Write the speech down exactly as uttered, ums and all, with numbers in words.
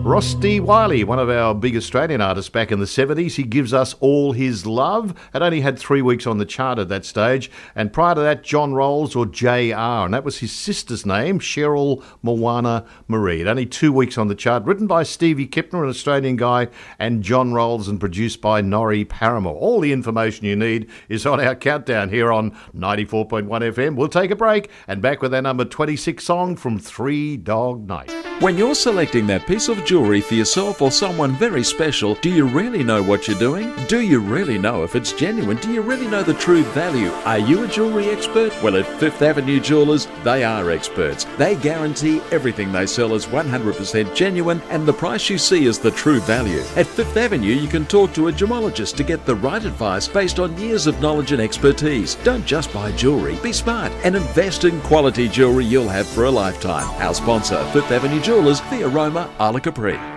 Ross D. Wiley, one of our big Australian artists back in the seventies. He gives us All His Love. It only had three weeks on the chart at that stage. And prior to that, John Rolls, or J R. And that was his sister's name, Cheryl Moana Marie. It only two weeks on the chart. Written by Stevie Kipner, an Australian guy, and John Rolls, and produced by Norrie Paramore. All the information you need is on our countdown here on ninety-four point one F M. We'll take a break and back with our number twenty-six song from Three Dog Night. When you're selecting that piece of jewellery for yourself or someone very special, do you really know what you're doing? Do you really know if it's genuine? Do you really know the true value? Are you a jewellery expert? Well, at Fifth Avenue Jewellers, they are experts. They guarantee everything they sell is one hundred percent genuine and the price you see is the true value. At Fifth Avenue, you can talk to a gemologist to get the right advice based on years of knowledge and expertise. Don't just buy jewellery, be smart and invest in quality jewellery you'll have for a lifetime. Our sponsor, Fifth Avenue Jewellers, the Aroma Isla Capri.